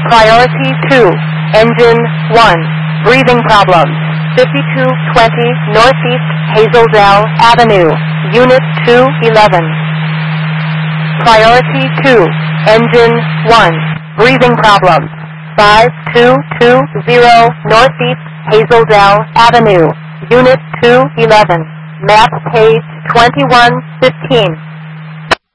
Priority 2, Engine 1, breathing problems. 5220 Northeast Hazeldale Avenue, Unit 211. Priority 2, Engine 1, breathing problems. 5220 Northeast Hazeldale Avenue, Unit 211. Map page 2115.